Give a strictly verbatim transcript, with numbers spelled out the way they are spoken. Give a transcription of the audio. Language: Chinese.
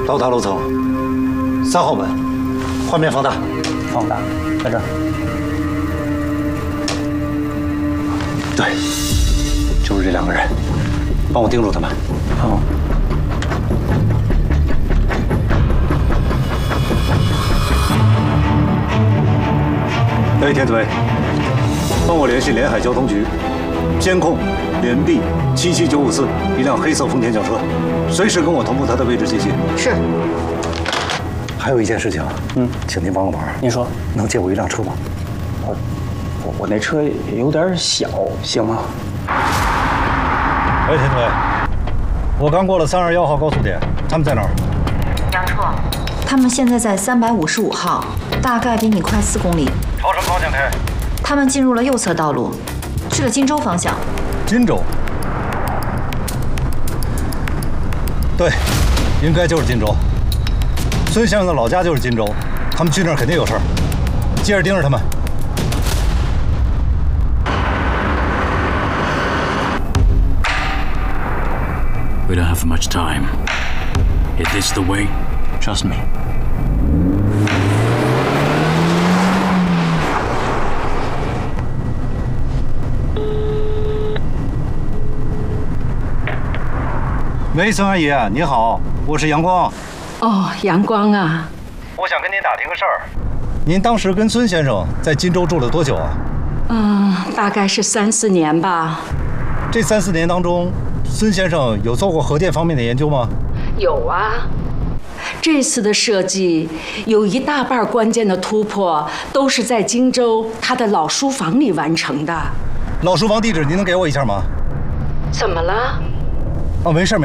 到达楼层三号门，画面放大， 放大，在这儿。 对，就是这两个人，帮我盯住他们。 好。 哎，田子威，帮我联系连海交通局，监控连 B 七七九五四一辆黑色丰田轿车，随时跟我同步它的位置信息。 是。 还有一件事情，嗯，请您帮个忙。 您说， 能借我一辆车吗？ 我我我那车有点小，行吗？ 哎，田子威，我刚过了三二幺号高速点，他们在哪儿？ 杨处， 他们现在在三百五十五号，大概比你快四公里。 朝什么方向开？ 他们进入了右侧道路，去了荆州方向。 荆州。对，应该就是荆州。孙先生的老家就是荆州，他们去那儿肯定有事儿。接着盯着他们。 We don't have much time. Is this the way? Trust me. 喂，孙阿姨，你好，我是杨光。 哦，阳光啊， 我想跟您打听个事儿。您当时跟孙先生在荆州住了多久啊？ 嗯，大概是三四年吧。 这三四年当中，孙先生有做过核电方面的研究吗？ 有啊，这次的设计有一大半关键的突破都是在荆州他的老书房里完成的。 老书房地址您能给我一下吗？ 怎么了？ 哦，没事没事。